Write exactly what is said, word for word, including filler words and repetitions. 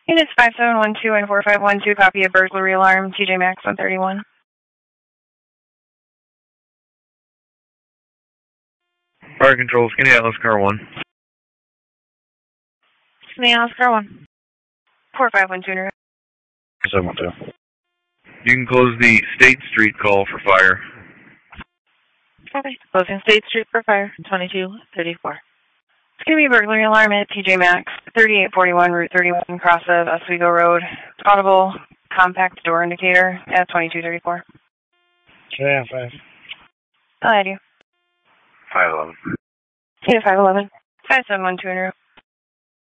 Units five seven one two and four five one two, copy a burglary alarm, T J Maxx one thirty-one. Fire control, Skinny Atlas Car one. Skinny Atlas Car one. four five one two. seven one two. You can close the State Street call for fire. Okay, closing State Street for fire, twenty-two thirty-four. It's going to be a burglary alarm at T J Maxx, thirty-eight forty-one, Route thirty-one, cross of Oswego Road. Audible compact door indicator at twenty-two thirty-four. Yeah, five. I'll add you. five eleven. Yeah, five eleven. five seven one two in a row.